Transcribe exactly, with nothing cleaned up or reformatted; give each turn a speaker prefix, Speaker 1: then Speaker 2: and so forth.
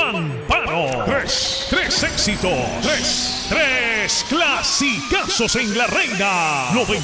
Speaker 1: Pampano. Tres, tres éxitos. Tres, tres clasicazos en la reina. noventa